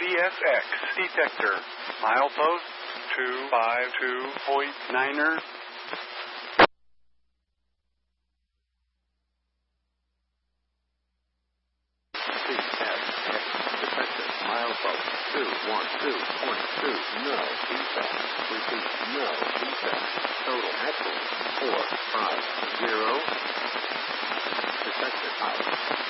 CSX detector. Milepost 252.9er. CSX detector. Milepost 212.2. No defect. Repeat. No defect. Total accuracy 450. Detector out.